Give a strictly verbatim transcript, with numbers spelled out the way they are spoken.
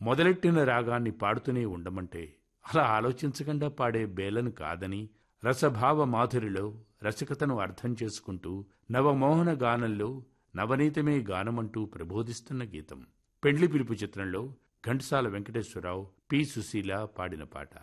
మొదలెట్టిన రాగాన్ని పాడుతూనే ఉండమంటే అలా ఆలోచించకుండా పాడే బేలను కాదని, రసభావ మాధురిలో రసికతను అర్థం చేసుకుంటూ నవమోహన గానంలో నవనీతమే గానమంటూ ప్రబోధిస్తున్న గీతం. పెండ్లి పిలుపు చిత్రంలో ఘంటసాల వెంకటేశ్వరరావు, పి సుశీల పాడిన పాట.